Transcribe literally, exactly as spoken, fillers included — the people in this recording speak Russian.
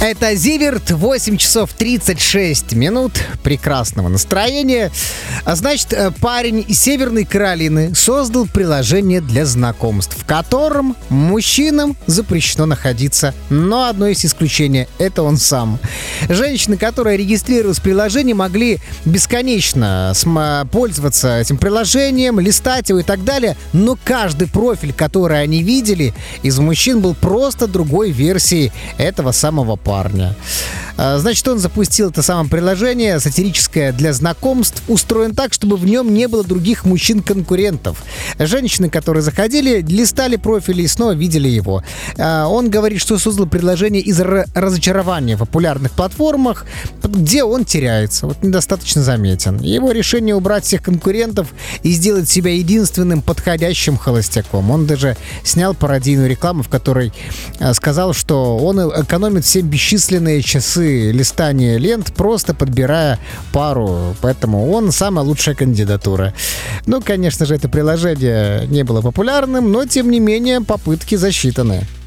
Это Зиверт, восемь часов тридцать шесть минут прекрасного настроения. А значит, парень из Северной Каролины создал приложение для знакомств, в котором мужчинам запрещено находиться. Но одно есть исключение — это он сам. Женщины, которые регистрировались в приложении, могли бесконечно пользоваться этим приложением, листать его и так далее, но каждый профиль, который они видели, из мужчин был просто другой версией этого самого парня. парня. Значит, он запустил это самое приложение сатирическое для знакомств, устроен так, чтобы в нем не было других мужчин-конкурентов. Женщины, которые заходили, листали профили и снова видели его. Он говорит, что создал приложение из-за разочарования в популярных платформах, где он теряется, вот недостаточно заметен. Его решение убрать всех конкурентов и сделать себя единственным подходящим холостяком. Он даже снял пародийную рекламу, в которой сказал, что он экономит всем бесчисленные часы листания лент, просто подбирая пару. Поэтому он самая лучшая кандидатура. Ну, конечно же, это приложение не было популярным, но, тем не менее, попытки засчитаны.